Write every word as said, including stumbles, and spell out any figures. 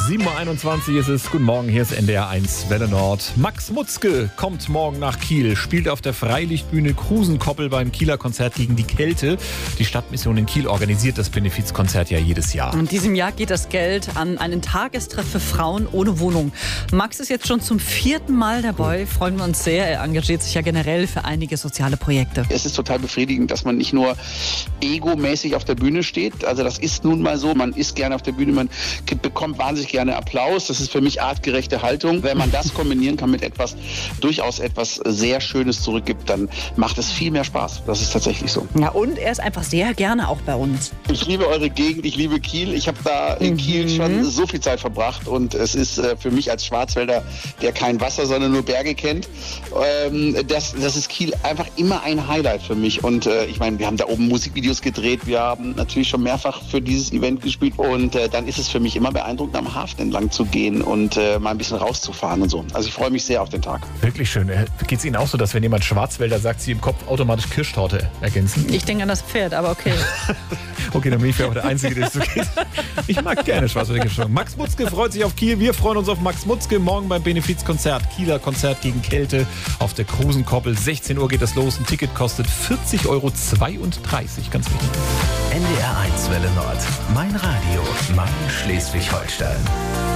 sieben Uhr einundzwanzig ist es. Guten Morgen, hier ist N D R eins Welle Nord. Max Mutzke kommt morgen nach Kiel, spielt auf der Freilichtbühne Krusenkoppel beim Kieler Konzert gegen die Kälte. Die Stadtmission in Kiel organisiert das Benefizkonzert ja jedes Jahr. In diesem Jahr geht das Geld an einen Tagestreff für Frauen ohne Wohnung. Max ist jetzt schon zum vierten Mal dabei. Freuen wir uns sehr. Er engagiert sich ja generell für einige soziale Projekte. Es ist total befriedigend, dass man nicht nur egomäßig auf der Bühne steht. Also das ist nun mal so. Man ist gerne auf der Bühne, man bekommt wahnsinnig gerne Applaus. Das ist für mich artgerechte Haltung. Wenn man das kombinieren kann mit etwas, durchaus etwas sehr Schönes zurückgibt, dann macht es viel mehr Spaß. Das ist tatsächlich so. Ja, und er ist einfach sehr gerne auch bei uns. Ich liebe eure Gegend, ich liebe Kiel. Ich habe da in Mhm. Kiel schon so viel Zeit verbracht und es ist äh, für mich als Schwarzwälder, der kein Wasser, sondern nur Berge kennt, ähm, das, das ist Kiel einfach immer ein Highlight für mich. Und äh, ich meine, wir haben da oben Musikvideos gedreht, wir haben natürlich schon mehrfach für dieses Event gespielt und äh, dann ist es für mich immer beeindruckend, am Hafen entlang zu gehen und äh, mal ein bisschen rauszufahren und so. Also ich freue mich sehr auf den Tag. Wirklich schön. Geht es Ihnen auch so, dass wenn jemand Schwarzwälder sagt, Sie im Kopf automatisch Kirschtorte ergänzen? Ich denke an das Pferd, aber okay. Okay, dann bin ich ja auch der Einzige, der es so geht. Ich mag gerne Schwarzwälder Kirschtorte. Max Mutzke freut sich auf Kiel. Wir freuen uns auf Max Mutzke morgen beim Benefizkonzert. Kieler Konzert gegen Kälte auf der Krusenkoppel. sechzehn Uhr geht das los. Ein Ticket kostet vierzig Euro zweiunddreißig. Ganz wichtig. N D R eins Welle Nord. Mein Radio. Mein Schleswig-Holstein.